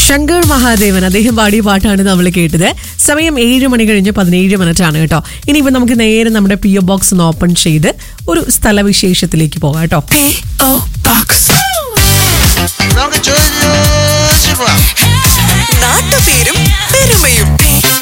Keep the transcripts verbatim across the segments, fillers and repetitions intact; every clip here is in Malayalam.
ശങ്കർ മഹാദേവൻ അദ്ദേഹം പാടിയ പാട്ടാണ് നമ്മൾ കേട്ടത്. സമയം ഏഴ് മണി കഴിഞ്ഞ് പതിനേഴ് മിനിറ്റ് ആണ് കേട്ടോ. ഇനിയിപ്പോ നമുക്ക് നേരെ നമ്മുടെ പി ഒ ബോക്സ് ഒന്ന് ഓപ്പൺ ചെയ്ത് ഒരു സ്ഥലവിശേഷത്തിലേക്ക് പോകാം കേട്ടോ. നാട്ടുപേരും പെരുമയും.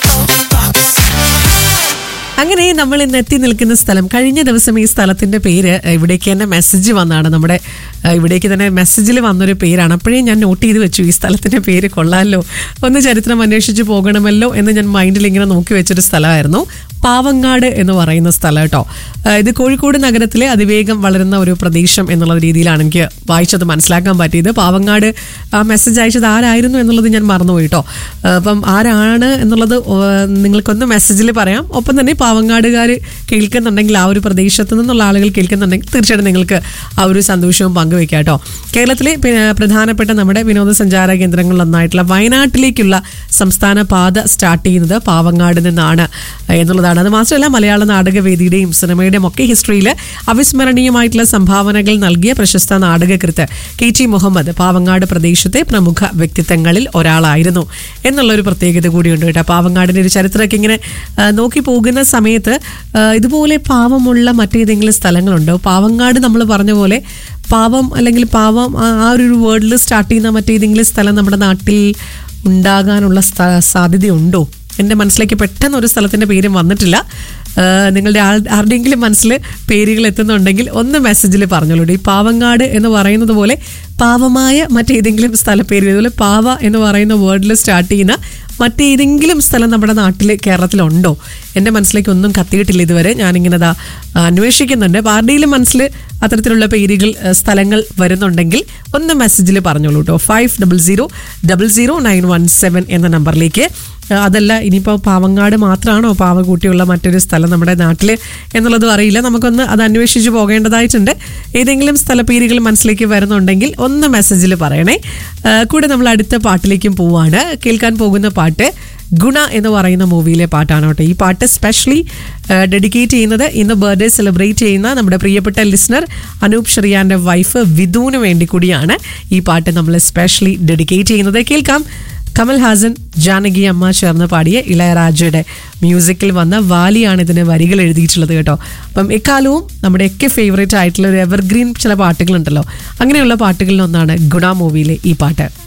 അങ്ങനെ നമ്മൾ ഇന്ന് എത്തി നിൽക്കുന്ന സ്ഥലം, കഴിഞ്ഞ ദിവസം ഈ സ്ഥലത്തിന്റെ പേര് ഇവിടേക്ക് തന്നെ മെസ്സേജ് വന്നാണ്, നമ്മുടെ ഇവിടേക്ക് തന്നെ മെസ്സേജിൽ വന്നൊരു പേരാണ്. അപ്പോഴേ ഞാൻ നോട്ട് ചെയ്ത് വെച്ചു, ഈ സ്ഥലത്തിന്റെ പേര് കൊള്ളാമല്ലോ, ഒന്ന് ചരിത്രം അന്വേഷിച്ച് പോകണമല്ലോ എന്ന് ഞാൻ മൈൻഡിൽ ഇങ്ങനെ നോക്കി വെച്ചൊരു സ്ഥലമായിരുന്നു പാവങ്ങാട് എന്ന് പറയുന്ന സ്ഥലം കേട്ടോ. ഇത് കോഴിക്കോട് നഗരത്തിലെ അതിവേഗം വളരുന്ന ഒരു പ്രദേശം എന്നുള്ള രീതിയിലാണ് എനിക്ക് വായിച്ചത് മനസ്സിലാക്കാൻ പറ്റിയത്. പാവങ്ങാട് ആ മെസ്സേജ് അയച്ചത് ആരായിരുന്നു എന്നുള്ളത് ഞാൻ മറന്നുപോയി കേട്ടോ. അപ്പം ആരാണ് എന്നുള്ളത് നിങ്ങൾക്കൊന്ന് മെസ്സേജിൽ പറയാം. ഒപ്പം തന്നെ പാവങ്ങാടുകാർ കേൾക്കുന്നുണ്ടെങ്കിൽ, ആ ഒരു പ്രദേശത്ത് നിന്നുള്ള ആളുകൾ കേൾക്കുന്നുണ്ടെങ്കിൽ തീർച്ചയായിട്ടും നിങ്ങൾക്ക് ആ ഒരു സന്തോഷവും പങ്കുവെക്കാം കേട്ടോ. കേരളത്തിലെ പ്രധാനപ്പെട്ട നമ്മുടെ വിനോദസഞ്ചാര കേന്ദ്രങ്ങളിലൊന്നായിട്ടുള്ള വയനാട്ടിലേക്കുള്ള സംസ്ഥാന പാത സ്റ്റാർട്ട് ചെയ്യുന്നത് പാവങ്ങാട് നിന്നാണ് എന്നുള്ളതാണ്. അത് മാത്രമല്ല, മലയാള നാടകവേദിയുടെയും സിനിമയുടെയും ഒക്കെ ഹിസ്റ്ററിയിൽ അവിസ്മരണീയമായിട്ടുള്ള സംഭാവനകൾ നൽകിയ പ്രശസ്ത നാടകകൃത്ത് കെ ടി മുഹമ്മദ് പാവങ്ങാട് പ്രദേശത്തെ പ്രമുഖ വ്യക്തിത്വങ്ങളിൽ ഒരാളായിരുന്നു എന്നുള്ളൊരു പ്രത്യേകത കൂടിയുണ്ട് കേട്ടോ. പാവങ്ങാടിൻ്റെ ഒരു ചരിത്രമൊക്കെ ഇങ്ങനെ നോക്കി പോകുന്ന സമയത്ത് ഇതുപോലെ പാവമുള്ള മറ്റേതെങ്കിലും സ്ഥലങ്ങളുണ്ടോ? പാവങ്ങാട് നമ്മൾ പറഞ്ഞ പോലെ പാവം അല്ലെങ്കിൽ പാവം ആ ഒരു വേർഡിൽ സ്റ്റാർട്ട് ചെയ്യുന്ന മറ്റേതെങ്കിലും സ്ഥലം നമ്മുടെ നാട്ടിൽ ഉണ്ടാകാനുള്ള സാധ്യതയുണ്ടോ? എൻ്റെ മനസ്സിലേക്ക് പെട്ടെന്ന് ഒരു സ്ഥലത്തിൻ്റെ പേരും വന്നിട്ടില്ല. നിങ്ങളുടെ ആൾ ആരുടെയെങ്കിലും മനസ്സിൽ പേരുകൾ എത്തുന്നുണ്ടെങ്കിൽ ഒന്ന് മെസ്സേജിൽ പറഞ്ഞോളൂ. ഈ പാവങ്ങാട് എന്ന് പറയുന്നത് പോലെ പാവമായ മറ്റേതെങ്കിലും സ്ഥലപ്പേര്, ഇതുപോലെ പാവ എന്ന് പറയുന്ന വേർഡിൽ സ്റ്റാർട്ട് ചെയ്യുന്ന മറ്റേതെങ്കിലും സ്ഥലം നമ്മുടെ നാട്ടിൽ കേരളത്തിലുണ്ടോ? എൻ്റെ മനസ്സിലേക്ക് ഒന്നും കത്തിയിട്ടില്ല ഇതുവരെ. ഞാനിങ്ങനെ അതാ അന്വേഷിക്കുന്നുണ്ട്. ആരുടെയും മനസ്സിൽ അത്തരത്തിലുള്ള പേരുകൾ, സ്ഥലങ്ങൾ വരുന്നുണ്ടെങ്കിൽ ഒന്ന് മെസ്സേജിൽ പറഞ്ഞോളൂ കേട്ടോ. Five double zero double zero nine one seven എന്ന നമ്പറിലേക്ക്. അതല്ല, ഇനിയിപ്പോൾ പാവങ്ങാട് മാത്രമാണോ പാവകൂട്ടിയുള്ള മറ്റൊരു സ്ഥലം നമ്മുടെ നാട്ടിൽ എന്നുള്ളതും അറിയില്ല. നമുക്കൊന്ന് അത് അന്വേഷിച്ച് പോകേണ്ടതായിട്ടുണ്ട്. ഏതെങ്കിലും സ്ഥലപ്പേരുകൾ മനസ്സിലേക്ക് വരുന്നുണ്ടെങ്കിൽ ഒന്ന് മെസ്സേജിൽ പറയണേ. കൂടെ നമ്മൾ അടുത്ത പാട്ടിലേക്കും പോവാണ്. കേൾക്കാൻ പോകുന്ന പാട്ട് ഗുണ എന്ന് പറയുന്ന മൂവിയിലെ പാട്ടാണ് കേട്ടോ. ഈ പാട്ട് സ്പെഷ്യലി ഡെഡിക്കേറ്റ് ചെയ്യുന്നത് ഇന്ന് ബർത്ത്ഡേ സെലിബ്രേറ്റ് ചെയ്യുന്ന നമ്മുടെ പ്രിയപ്പെട്ട ലിസണർ അനൂപ് ഷെറിയാൻ്റെ വൈഫ് വിധുവിന് വേണ്ടി കൂടിയാണ് ഈ പാട്ട് നമ്മൾ സ്പെഷ്യലി ഡെഡിക്കേറ്റ് ചെയ്യുന്നത്. കേൾക്കാം. കമൽ ഹാസൻ, ജാനകി അമ്മ ചേർന്ന് പാടിയ ഇളയരാജയുടെ മ്യൂസിക്കിൽ വന്ന വാലിയാണ് ഇതിന് വരികൾ എഴുതിയിട്ടുള്ളത് കേട്ടോ. അപ്പം എക്കാലവും നമ്മുടെയൊക്കെ ഫേവറേറ്റ് ആയിട്ടുള്ള ഒരു എവർഗ്രീൻ ചില പാട്ടുകളുണ്ടല്ലോ, അങ്ങനെയുള്ള പാട്ടുകളിലൊന്നാണ് ഗുണ മൂവിയിലെ ഈ പാട്ട്.